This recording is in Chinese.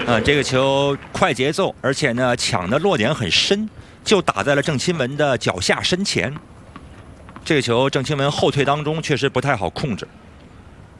这个球快节奏，而且呢抢的落点很深，就打在了郑钦文的脚下身前。这个球郑钦文后退当中确实不太好控制。